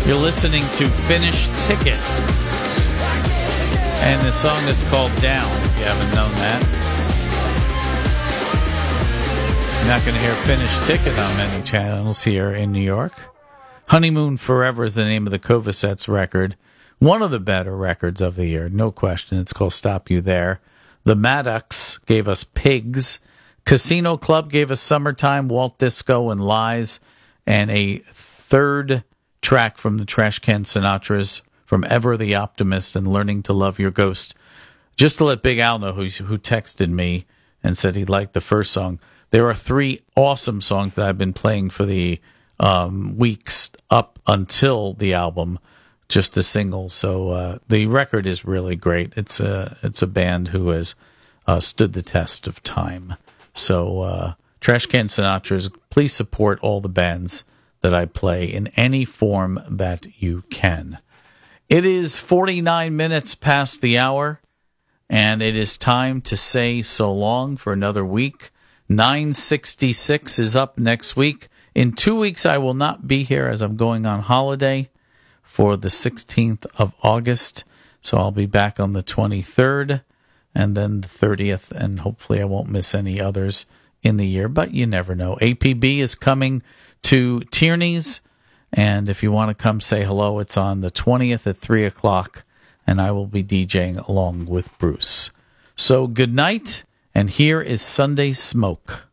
You're listening to Finish Ticket. And the song is called Down, if you haven't known that. You're not going to hear Finish Ticket on many channels here in New York. Honeymoon Forever is the name of the Kovacets record. One of the better records of the year, no question. It's called Stop You There. The Maddox gave us Pigs. Casino Club gave us Summertime, Walt Disco, and Lies. And a third track from the Trashcan Sinatras, from Ever the Optimist and Learning to Love Your Ghost. Just to let Big Al know, who texted me and said he liked the first song. There are 3 awesome songs that I've been playing for the weeks up until the album, just the single. So the record is really great. It's a band who has stood the test of time. So Trashcan Sinatras, please support all the bands that I play in any form that you can. It is 49 minutes past the hour, and it is time to say so long for another week. 966 is up next week. In 2 weeks, I will not be here as I'm going on holiday for the 16th of August. So I'll be back on the 23rd and then the 30th, and hopefully I won't miss any others in the year, but you never know. APB is coming to Tierney's, and if you want to come say hello, it's on the 20th at 3 o'clock, and I will be DJing along with Bruce. So good night, and here is Sunday Smoke.